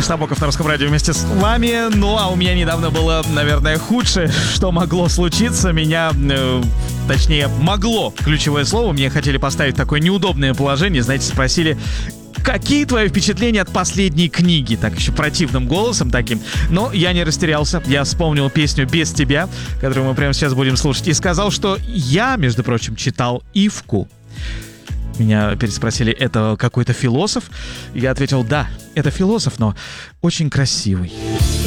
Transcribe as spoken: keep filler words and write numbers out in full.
Миш Набоков на Русском радио вместе с вами. Ну, а у меня недавно было, наверное, худшее, что могло случиться. Меня, э, точнее, могло, ключевое слово. Мне хотели поставить такое неудобное положение. Знаете, спросили: какие твои впечатления от последней книги? Так еще противным голосом таким. Но я не растерялся. Я вспомнил песню «Без тебя», которую мы прямо сейчас будем слушать, и сказал, что я, между прочим, читал «Ивку». Меня переспросили: это какой-то философ? Я ответил: да, это философ, но очень красивый.